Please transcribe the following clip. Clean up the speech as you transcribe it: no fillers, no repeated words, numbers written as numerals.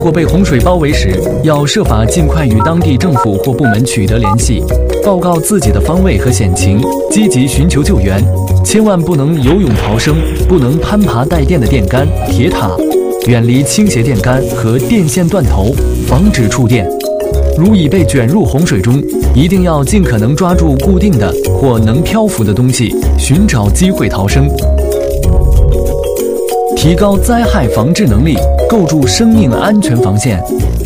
或被洪水包围时，要设法尽快与当地政府或部门取得联系，报告自己的方位和险情，积极寻求救援。千万不能游泳逃生，不能攀爬带电的电杆、铁塔，远离倾斜电杆和电线断头，防止触电。如已被卷入洪水中，一定要尽可能抓住固定的或能漂浮的东西，寻找机会逃生。提高灾害防治能力，构筑生命安全防线。